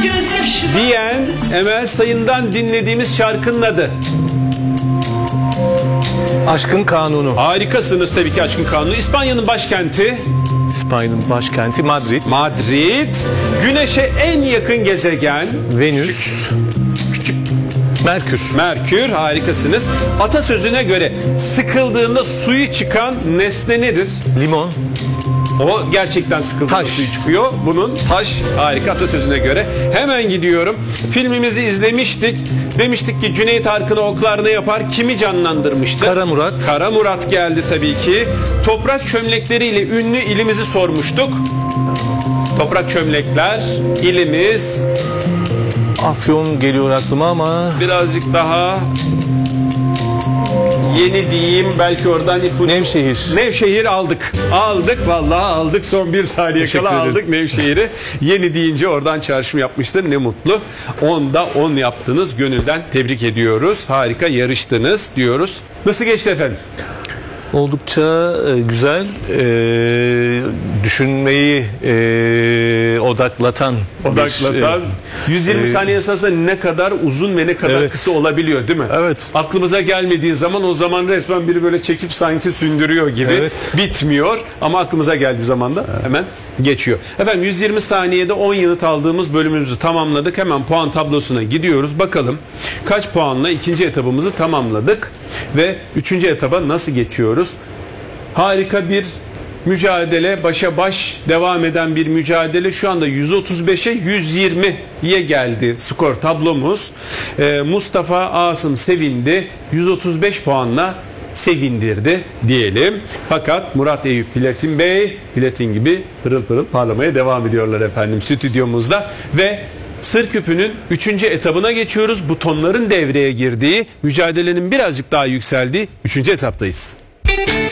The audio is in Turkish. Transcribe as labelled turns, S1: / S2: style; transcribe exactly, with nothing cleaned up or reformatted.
S1: diyen Emel Sayın'dan dinlediğimiz şarkının adı.
S2: Aşkın Kanunu.
S1: Harikasınız tabii ki, Aşkın Kanunu. İspanya'nın başkenti.
S2: İspanya'nın başkenti Madrid.
S1: Madrid. Güneş'e en yakın gezegen.
S2: Venüs.
S1: Küçük. Küçük.
S2: Merkür.
S1: Merkür, harikasınız. Atasözüne göre sıkıldığında suyu çıkan nesne nedir?
S2: Limon.
S1: O gerçekten sıkıldığında
S2: Taş.
S1: suyu çıkıyor. Bunun taş, harika, atasözüne göre. Hemen gidiyorum. Filmimizi izlemiştik. Demiştik ki Cüneyt Arkın'a oklar ne yapar? Kimi canlandırmıştı?
S2: Kara Murat.
S1: Kara Murat geldi tabii ki. Toprak çömlekleriyle ünlü ilimizi sormuştuk. Toprak çömlekler, ilimiz.
S2: Afyon geliyor aklıma ama
S1: Birazcık daha yeni diyeyim, belki oradan ipucu.
S2: Nevşehir.
S1: Nevşehir aldık. Aldık, vallahi aldık. Son bir saniye
S2: Teşekkür
S1: kala
S2: ederim.
S1: aldık Nevşehir'i. Yeni deyince oradan çağrışım yapmıştır. Ne mutlu. onda on yaptınız. Gönülden tebrik ediyoruz. Harika yarıştınız diyoruz. Nasıl geçti efendim?
S2: oldukça e, güzel, e, düşünmeyi e, odaklatan
S1: Odaklatan.
S2: bir,
S1: yüz yirmi
S2: e,
S1: saniye esasında ne kadar uzun ve ne kadar
S2: Evet.
S1: kısa olabiliyor değil mi?
S2: Evet.
S1: Aklımıza gelmediği zaman o zaman resmen biri böyle çekip sanki sündürüyor gibi,
S2: Evet.
S1: bitmiyor ama aklımıza geldiği zaman da hemen geçiyor. Efendim yüz yirmi saniyede on yanıt aldığımız bölümümüzü tamamladık. Hemen puan tablosuna gidiyoruz. Bakalım kaç puanla ikinci etabımızı tamamladık ve üçüncü etaba nasıl geçiyoruz? Harika bir mücadele, başa baş devam eden bir mücadele. Şu anda yüz otuz beşe yüz yirmiye geldi skor tablomuz. Ee, Mustafa Asım sevindi. yüz otuz beş puanla sevindirdi diyelim. Fakat Murat Eyüp Platin Bey, platin gibi pırıl pırıl parlamaya devam ediyorlar efendim stüdyomuzda. Ve Sır Küpü'nün üçüncü etabına geçiyoruz. Butonların devreye girdiği, mücadelenin birazcık daha yükseldiği üçüncü etaptayız.